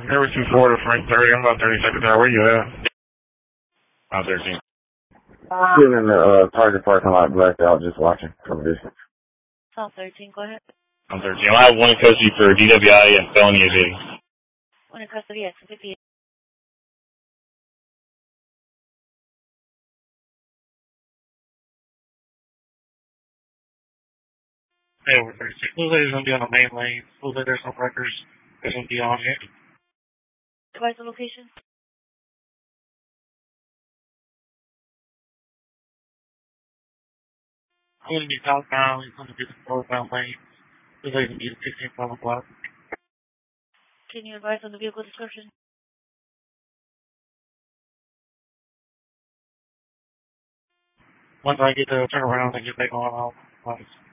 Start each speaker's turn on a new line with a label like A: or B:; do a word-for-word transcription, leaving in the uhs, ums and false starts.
A: Harris two four to Frank thirty. I'm about thirty seconds there. Where you at? I'm thirteen.
B: Sitting in the uh, Target parking lot, blacked out, just watching from a distance.
C: South thirteen, go ahead.
A: I'm thirteen. I have one in custody for D W I and felony evading.
C: One in custody, X fifty-eight.
A: Hey, we're thirty-six. Looks like it's going to be on the main lane. Looks like there's no records. There's going to be on it.
C: Device location?
A: I'm going to be southbound. He's going to be the northbound lane. Looks like it's going to be the sixteen five o'clock.
C: Can you advise on the vehicle description?
A: Once I get to turn around and get back on, I'll, I'll